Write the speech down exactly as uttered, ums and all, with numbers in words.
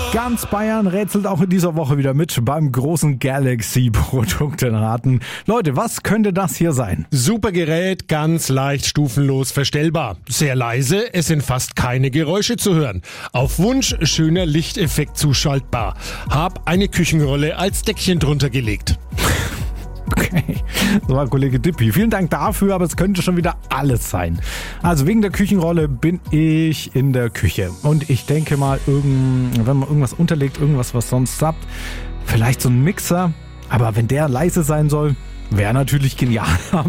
Ganz Bayern rätselt auch in dieser Woche wieder mit beim großen Galaxy-Produktenraten. Leute, was könnte das hier sein? Super Gerät, ganz leicht stufenlos verstellbar. Sehr leise, es sind fast keine Geräusche zu hören. Auf Wunsch schöner Lichteffekt zuschaltbar. Hab eine Küchenrolle als Deckchen drunter gelegt. Okay, das war Kollege Dippi. Vielen Dank dafür, aber es könnte schon wieder alles sein. Also wegen der Küchenrolle bin ich in der Küche. Und ich denke mal, irgend, wenn man irgendwas unterlegt, irgendwas, was sonst zappt, vielleicht so ein Mixer. Aber wenn der leise sein soll, wäre natürlich genial.